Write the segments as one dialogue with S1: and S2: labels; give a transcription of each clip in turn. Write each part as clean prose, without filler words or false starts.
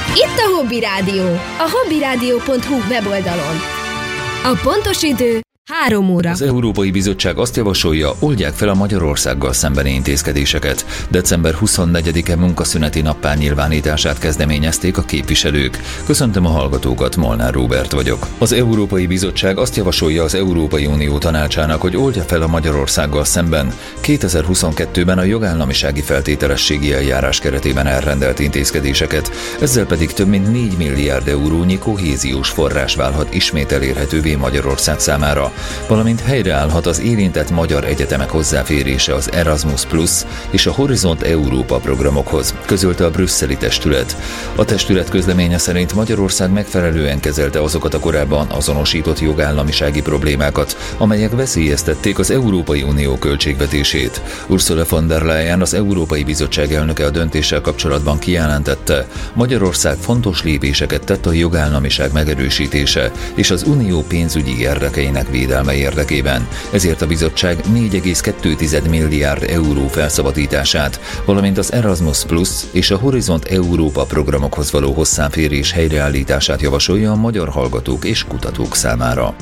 S1: Itt a Hobby Rádió, a hobbyradio.hu weboldalon. A pontos idő 3 óra.
S2: Az Európai Bizottság azt javasolja, oldják fel a Magyarországgal szembeni intézkedéseket. December 24-e munkaszüneti nappá nyilvánítását kezdeményezték a képviselők. Köszöntöm a hallgatókat, Molnár Róbert vagyok. Az Európai Bizottság azt javasolja az Európai Unió tanácsának, hogy oldja fel a Magyarországgal szemben 2022-ben a jogállamisági feltételességi eljárás keretében elrendelt intézkedéseket, ezzel pedig több mint 4 milliárd eurónyi kohéziós forrás válhat ismét elérhetővé Magyarország számára, valamint helyreállhat az érintett magyar egyetemek hozzáférése az Erasmus Plus és a Horizont Európa programokhoz, közölte a brüsszeli testület. A testület közleménye szerint Magyarország megfelelően kezelte azokat a korábban azonosított jogállamisági problémákat, amelyek veszélyeztették az Európai Unió költségvetését. Ursula von der Leyen, az Európai Bizottság elnöke a döntéssel kapcsolatban kijelentette, Magyarország fontos lépéseket tett a jogállamiság megerősítése és az unió pénzügyi érdekeinek védelme érdekében. Ezért a bizottság 4,2 milliárd euró felszabadítását, valamint az Erasmus Plus és a Horizont Európa programokhoz való hozzáférés helyreállítását javasolja a magyar hallgatók és kutatók számára.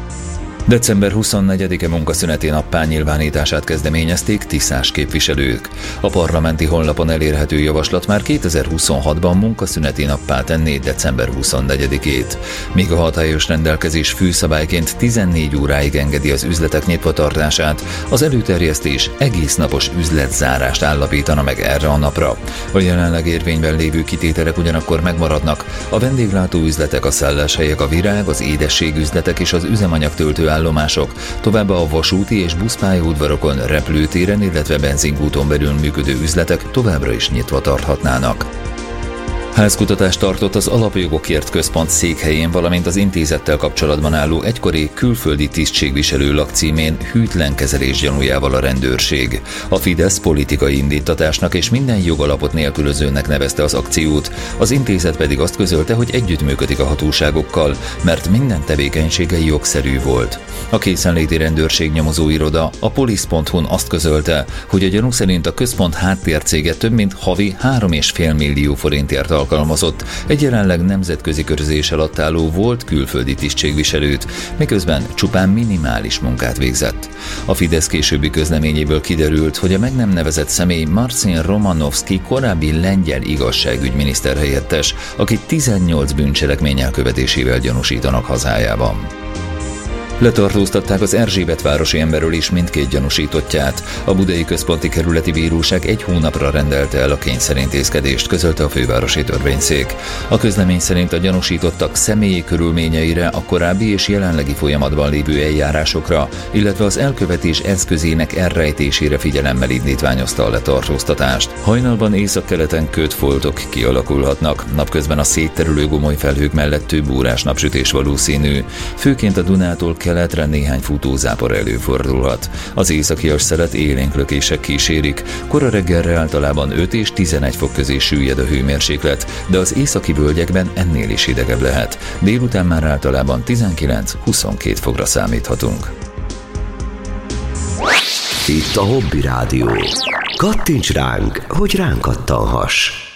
S2: December 24-e munkaszüneti nappá nyilvánítását kezdeményezték tiszás képviselők. A parlamenti honlapon elérhető javaslat már 2026-ban munkaszüneti nappá tenné december 24-ét. Míg a hatályos rendelkezés főszabályként 14 óráig engedi az üzletek nyitvatartását, az előterjesztés egész napos üzletzárást állapítana meg erre a napra. A jelenleg érvényben lévő kitételek ugyanakkor megmaradnak, a vendéglátóüzletek, a szálláshelyek, a virág, az édességüzletek és az üzemanyagtöltő állomások, továbbá a vasúti és buszpályaudvarokon, repülőtéren, illetve benzinkúton belül működő üzletek továbbra is nyitva tarthatnának. Házkutatást tartott az Alapjogokért Központ székhelyén, valamint az intézettel kapcsolatban álló egykori külföldi tisztségviselő lakcímén hűtlen kezelés gyanújával a rendőrség. A Fidesz politikai indíttatásnak és minden jogalapot nélkülözőnek nevezte az akciót, az intézet pedig azt közölte, hogy együttműködik a hatóságokkal, mert minden tevékenysége jogszerű volt. A készenléti rendőrség nyomozóiroda a police.hu-n azt közölte, hogy a gyanú szerint a központ háttércége több mint havi 3,5 millió forintért alkalmazott egy jelenleg nemzetközi körözés alatt álló volt külföldi tisztségviselőt, miközben csupán minimális munkát végzett. A Fidesz későbbi közleményéből kiderült, hogy a meg nem nevezett személy Marcin Romanovski korábbi lengyel igazságügyminiszter helyettes, akit 18 bűncselekmény elkövetésével gyanúsítanak hazájában. Letartóztatták az Erzsébetvárosi emberölés mindkét gyanúsítottját. A Budai Központi Kerületi Bíróság 1 hónapra rendelte el a kényszerintézkedést, közölte a fővárosi törvényszék. A közlemény szerint a gyanúsítottak személyi körülményeire, a korábbi és jelenlegi folyamatban lévő eljárásokra, illetve az elkövetés eszközének elrejtésére figyelemmel indítványozta a letartóztatást. Hajnalban északkeleten kötfoltok kialakulhatnak, napközben a szétterülő gomoly felhők mellett több órás napsütés valószínű, főként a Dunától keletre néhány futózápor előfordulhat. Az északi szelet élénk lökések kísérik, kora reggelre általában 5 és 11 fok közé süllyed a hőmérséklet, de az északi völgyekben ennél is hidegebb lehet. Délután már általában 19-22 fokra számíthatunk.
S3: Itt a Hobby Rádió. Kattints ránk, hogy ránk kattanhass!